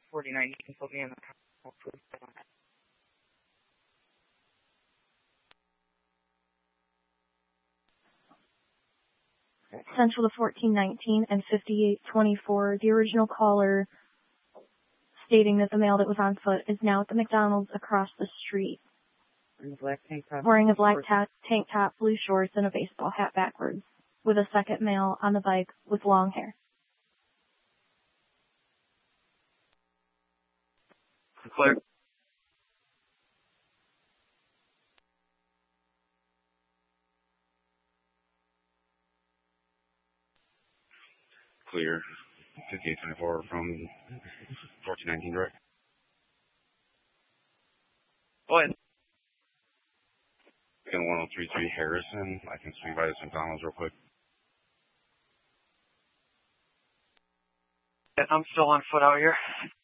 49. You can put me in the call, please. Central to 1419 and 5824. The original caller stating that the male that was on foot is now at the McDonald's across the street. Wearing a black tank top. Wearing a black tank top, blue shorts, and a baseball hat backwards, with a second male on the bike with long hair. Clear. Clear. 5824 from 1419 direct. Go ahead. 1033 Harrison. I can swing by this McDonald's real quick. I'm still on foot out here.